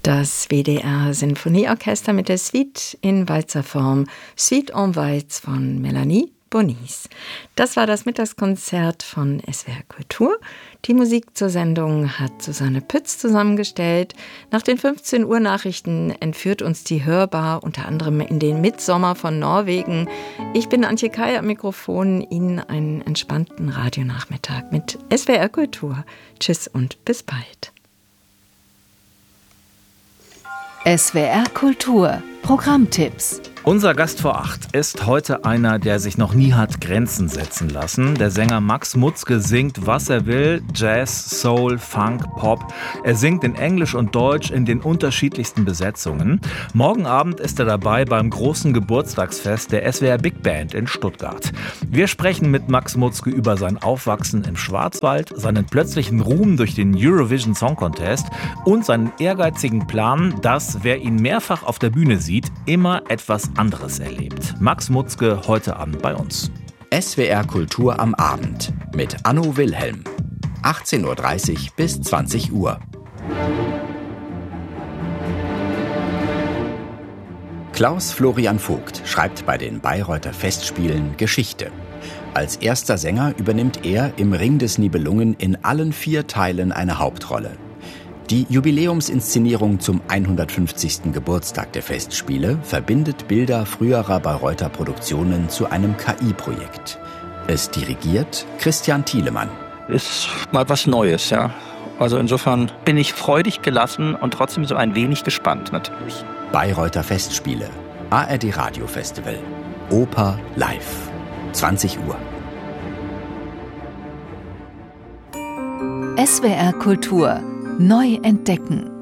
Das WDR Sinfonieorchester mit der Suite in Walzerform, Suite en Walz von Melanie Bonis. Das war das Mittagskonzert von SWR Kultur. Die Musik zur Sendung hat Susanne Pütz zusammengestellt. Nach den 15 Uhr Nachrichten entführt uns die Hörbar unter anderem in den Mitsommer von Norwegen. Ich bin Antje Kai am Mikrofon. Ihnen einen entspannten Radionachmittag mit SWR Kultur. Tschüss und bis bald. SWR Kultur Programmtipps. Unser Gast vor 8 ist heute einer, der sich noch nie hat Grenzen setzen lassen. Der Sänger Max Mutzke singt, was er will. Jazz, Soul, Funk, Pop. Er singt in Englisch und Deutsch in den unterschiedlichsten Besetzungen. Morgen Abend ist er dabei beim großen Geburtstagsfest der SWR Big Band in Stuttgart. Wir sprechen mit Max Mutzke über sein Aufwachsen im Schwarzwald, seinen plötzlichen Ruhm durch den Eurovision Song Contest und seinen ehrgeizigen Plan, dass, wer ihn mehrfach auf der Bühne sieht, immer etwas anderes erlebt. Max Mutzke heute Abend bei uns. SWR Kultur am Abend mit Anno Wilhelm. 18:30 Uhr bis 20 Uhr. Klaus Florian Vogt schreibt bei den Bayreuther Festspielen Geschichte. Als erster Sänger übernimmt er im Ring des Nibelungen in allen 4 Teilen eine Hauptrolle. Die Jubiläumsinszenierung zum 150. Geburtstag der Festspiele verbindet Bilder früherer Bayreuther Produktionen zu einem KI-Projekt. Es dirigiert Christian Thielemann. Ist mal was Neues, ja. Also insofern bin ich freudig gelassen und trotzdem so ein wenig gespannt natürlich. Bayreuther Festspiele, ARD Radio Festival, Oper live, 20 Uhr. SWR Kultur neu entdecken.